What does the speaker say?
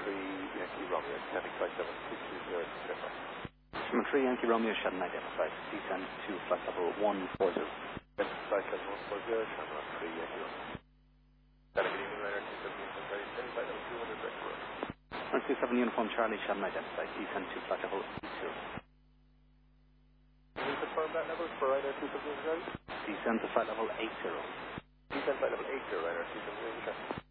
Yankee Romeo, descending flight level 220 December. 3 Yankee Romeo, Shannon identified. Descend to flight level 140. Flight level 140, Shannon 3 Yankee Romeo. Good evening, Ryder 27 Uniform Charlie, descending flight level 200 direct to Road. 27 Uniform Charlie, Shannon identified. Descend to flight level 82. Can you confirm that level for Ryder 27 Uniform Charlie? Descend to flight level 80. Descend flight level 80, Ryder 27 Uniform Charlie.